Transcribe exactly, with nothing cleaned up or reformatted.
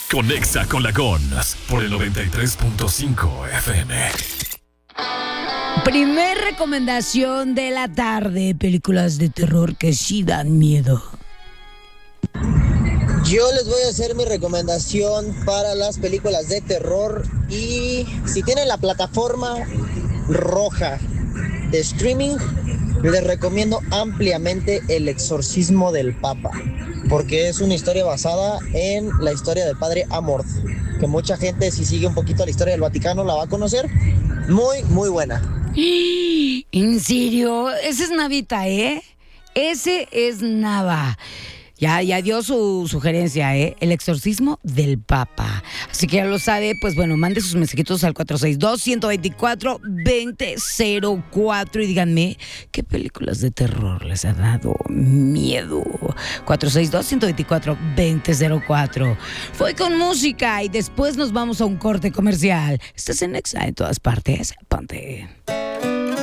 Conexa con la Gons por el noventa y tres punto cinco F M. Primer recomendación de la tarde, películas de terror que sí dan miedo. Yo les voy a hacer mi recomendación para las películas de terror y si tienen la plataforma roja de streaming, les recomiendo ampliamente El exorcismo del Papa, porque es una historia basada en la historia del padre Amorth, que mucha gente, si sigue un poquito la historia del Vaticano, la va a conocer. Muy, muy buena. ¿En serio? Ese es Navita, ¿eh? Ese es Nava. Ya, ya dio su sugerencia, ¿eh? El exorcismo del Papa. Así que ya lo sabe, pues bueno, mande sus mensajitos al cuatro seis dos, uno dos cuatro, dos cero cero cuatro y díganme qué películas de terror les ha dado miedo. cuatro seis dos, uno dos cuatro, dos cero cero cuatro. Voy con música y después nos vamos a un corte comercial. Estás en Nexa en todas partes. Ponte.